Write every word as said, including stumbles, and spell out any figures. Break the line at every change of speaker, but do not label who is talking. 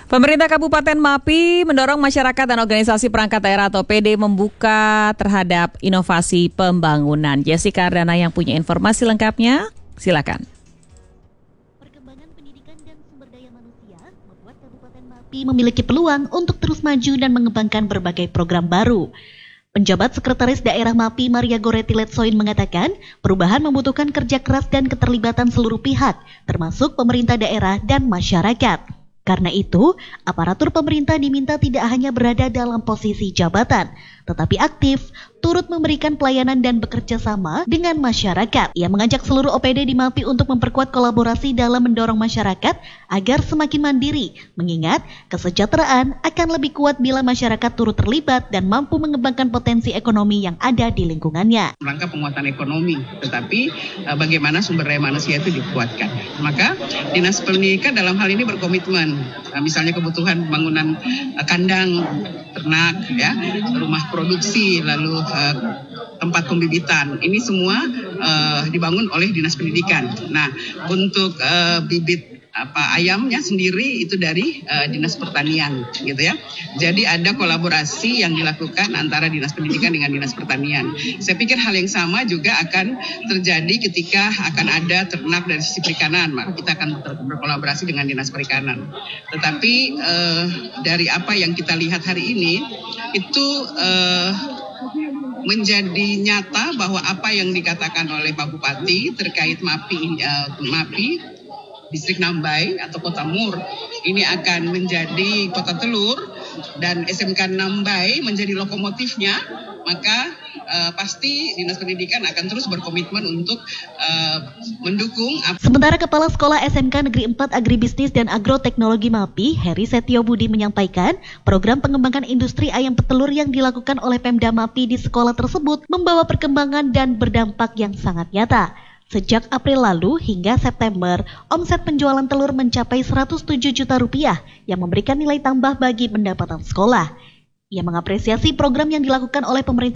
Pemerintah Kabupaten Mapi mendorong masyarakat dan organisasi perangkat daerah atau P D membuka terhadap inovasi pembangunan. Jessica Ardana yang punya informasi lengkapnya, silakan.
Perkembangan pendidikan dan sumber daya manusia membuat Kabupaten Mapi memiliki peluang untuk terus maju dan mengembangkan berbagai program baru. Penjabat Sekretaris Daerah Mapi Maria Goretti Letsoin mengatakan, perubahan membutuhkan kerja keras dan keterlibatan seluruh pihak, termasuk pemerintah daerah dan masyarakat. Karena itu, aparatur pemerintah diminta tidak hanya berada dalam posisi jabatan, tetapi aktif, turut memberikan pelayanan dan bekerja sama dengan masyarakat. Ia mengajak seluruh O P D di Mapi untuk memperkuat kolaborasi dalam mendorong masyarakat agar semakin mandiri, mengingat kesejahteraan akan lebih kuat bila masyarakat turut terlibat dan mampu mengembangkan potensi ekonomi yang ada di lingkungannya.
Rangka penguatan ekonomi, tetapi uh, bagaimana sumber daya manusia itu dikuatkan. Maka Dinas Pendidikan dalam hal ini berkomitmen, uh, misalnya kebutuhan pembangunan uh, kandang ternak, ya, rumah produksi, lalu uh, tempat pembibitan. Ini semua uh, dibangun oleh Dinas Pendidikan. Nah, untuk uh, bibit apa ayamnya sendiri itu dari uh, Dinas Pertanian, gitu ya. Jadi ada kolaborasi yang dilakukan antara Dinas Pendidikan dengan Dinas Pertanian. Saya pikir hal yang sama juga akan terjadi ketika akan ada ternak dari sisi perikanan, maka kita akan berkolaborasi dengan Dinas Perikanan. Tetapi uh, dari apa yang kita lihat hari ini itu uh, menjadi nyata bahwa apa yang dikatakan oleh Pak Bupati terkait Mapi, uh, Mapi Distrik Nambai atau Kota Mur ini akan menjadi kota telur dan S M K Nambai menjadi lokomotifnya, maka uh, pasti Dinas Pendidikan akan terus berkomitmen untuk uh, mendukung.
Sementara Kepala Sekolah S M K Negeri empat Agribisnis dan Agroteknologi Mapi, Heri Setio Budi menyampaikan, program pengembangan industri ayam petelur yang dilakukan oleh Pemda Mapi di sekolah tersebut membawa perkembangan dan berdampak yang sangat nyata. Sejak April lalu hingga September, omset penjualan telur mencapai seratus tujuh juta rupiah yang memberikan nilai tambah bagi pendapatan sekolah. Ia mengapresiasi program yang dilakukan oleh pemerintah